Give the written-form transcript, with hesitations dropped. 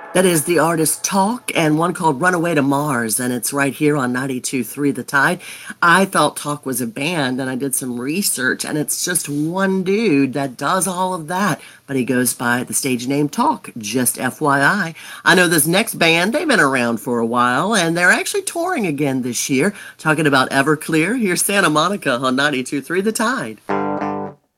That is the artist Talk and one called Runaway to Mars, and it's right here on 92.3 The Tide. I thought Talk was a band, and I did some research, and it's just one dude that does all of that, but he goes by the stage name Talk, just FYI. I know this next band, they've been around for a while, and they're actually touring again this year, talking about Everclear. Here's Santa Monica on 92.3 The Tide.